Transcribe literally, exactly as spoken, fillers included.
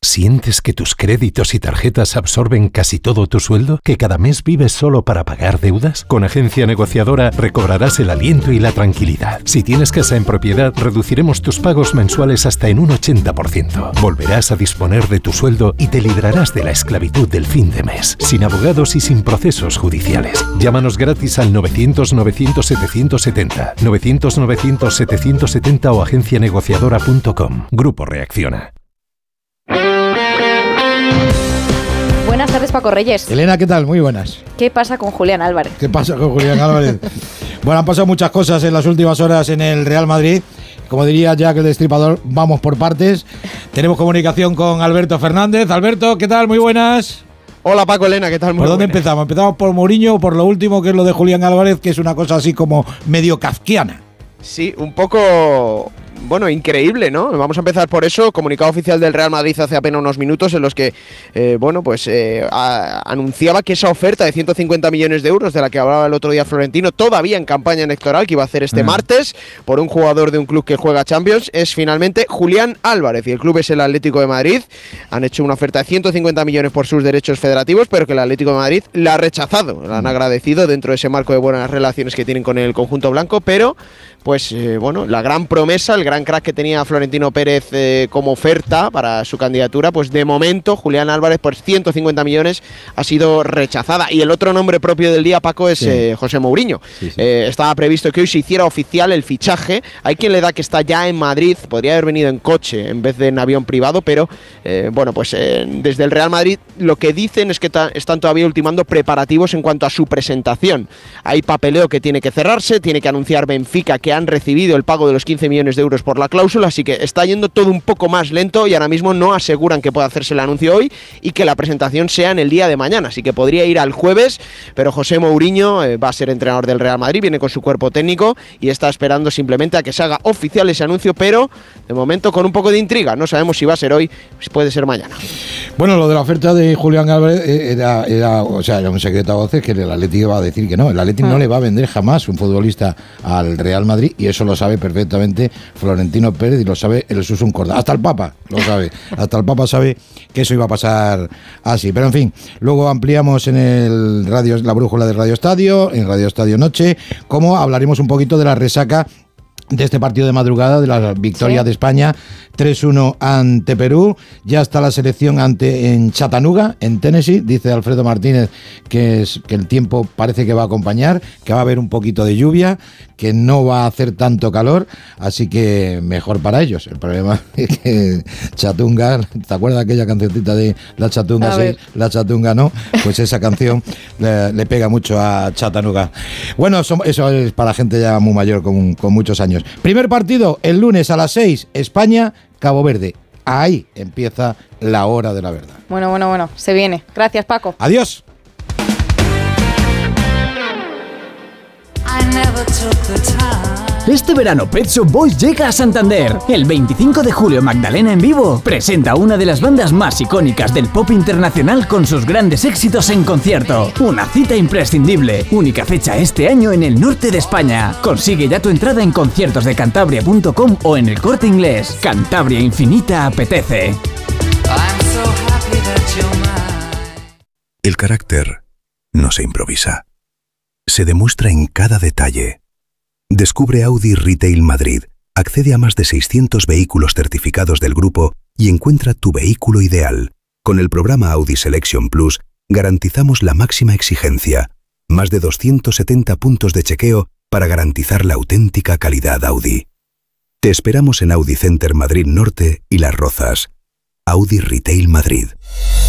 ¿Sientes que tus créditos y tarjetas absorben casi todo tu sueldo? ¿Que cada mes vives solo para pagar deudas? Con Agencia Negociadora recobrarás el aliento y la tranquilidad. Si tienes casa en propiedad, reduciremos tus pagos mensuales hasta en un ochenta por ciento. Volverás a disponer de tu sueldo y te librarás de la esclavitud del fin de mes, sin abogados y sin procesos judiciales. Llámanos gratis al novecientos novecientos setecientos setenta, novecientos novecientos setecientos setenta o agencia negociadora punto com. Grupo Reacciona. Buenas tardes, Paco Reyes. Elena, ¿qué tal? Muy buenas. ¿Qué pasa con Julián Álvarez? ¿Qué pasa con Julián Álvarez? Bueno, han pasado muchas cosas en las últimas horas en el Real Madrid. Como diría Jack el Destripador, vamos por partes. Tenemos comunicación con Alberto Fernández. Alberto, ¿qué tal? Muy buenas. Hola Paco, Elena, ¿qué tal? Muy ¿Por dónde buenas. empezamos? ¿Empezamos por Mourinho o por lo último, que es lo de Julián Álvarez, que es una cosa así como medio kafkiana? Sí, un poco... Bueno, increíble, ¿no? Vamos a empezar por eso. Comunicado oficial del Real Madrid hace apenas unos minutos en los que, eh, bueno, pues eh, a, anunciaba que esa oferta de ciento cincuenta millones de euros de la que hablaba el otro día Florentino, todavía en campaña electoral, que iba a hacer este mm. martes por un jugador de un club que juega Champions, es finalmente Julián Álvarez, y el club es el Atlético de Madrid. Han hecho una oferta de ciento cincuenta millones por sus derechos federativos, pero que el Atlético de Madrid la ha rechazado. La han agradecido dentro de ese marco de buenas relaciones que tienen con el conjunto blanco, pero pues eh, bueno, la gran promesa, el gran crack que tenía Florentino Pérez eh, como oferta para su candidatura, pues de momento Julián Álvarez por ciento cincuenta millones ha sido rechazada. Y el otro nombre propio del día, Paco, es sí. eh, José Mourinho. Sí, sí. Eh, estaba previsto que hoy se hiciera oficial el fichaje. Hay quien le da que está ya en Madrid, podría haber venido en coche en vez de en avión privado, pero eh, bueno, pues eh, desde el Real Madrid lo que dicen es que ta- están todavía ultimando preparativos en cuanto a su presentación. Hay papeleo que tiene que cerrarse, tiene que anunciar Benfica que han recibido el pago de los quince millones de euros por la cláusula, así que está yendo todo un poco más lento y ahora mismo no aseguran que pueda hacerse el anuncio hoy y que la presentación sea en el día de mañana, así que podría ir al jueves, pero José Mourinho eh, va a ser entrenador del Real Madrid, viene con su cuerpo técnico y está esperando simplemente a que se haga oficial ese anuncio, pero de momento con un poco de intriga, no sabemos si va a ser hoy, pues puede ser mañana. Bueno, lo de la oferta de Julián Álvarez era, era, o sea, era un secreto a voces que el Atlético iba a decir que no, el Atlético ah. no le va a vender jamás un futbolista al Real Madrid y eso lo sabe perfectamente Florentino Pérez y lo sabe el Susun Corda. Hasta el Papa lo sabe. Hasta el Papa sabe que eso iba a pasar así. Pero en fin, luego ampliamos en el radio, la brújula de Radio Estadio, en Radio Estadio Noche, como hablaremos un poquito de la resaca de este partido de madrugada, de la victoria ¿Sí? de España tres uno ante Perú. Ya está la selección ante en Chattanooga, en Tennessee. Dice Alfredo Martínez que, es, que el tiempo parece que va a acompañar, que va a haber un poquito de lluvia, que no va a hacer tanto calor, así que mejor para ellos. El problema es que Chatunga, ¿te acuerdas de aquella cancioncita de La Chatunga sí, La Chatunga no? Pues esa canción le, le pega mucho a Chattanooga. Bueno, eso, eso es para gente ya muy mayor, con, con muchos años. Primer partido, el lunes a las seis, España, Cabo Verde. Ahí empieza la hora de la verdad. Bueno, bueno, bueno, se viene. Gracias, Paco. Adiós. Este verano Pet Shop Boys llega a Santander. El veinticinco de julio Magdalena en vivo presenta una de las bandas más icónicas del pop internacional con sus grandes éxitos en concierto. Una cita imprescindible. Única fecha este año en el norte de España. Consigue ya tu entrada en conciertos de cantabria punto com o en el Corte Inglés. Cantabria Infinita apetece. El carácter no se improvisa. Se demuestra en cada detalle. Descubre Audi Retail Madrid, accede a más de seiscientos vehículos certificados del grupo y encuentra tu vehículo ideal. Con el programa Audi Selection Plus garantizamos la máxima exigencia, más de doscientos setenta puntos de chequeo para garantizar la auténtica calidad Audi. Te esperamos en Audi Center Madrid Norte y Las Rozas. Audi Retail Madrid.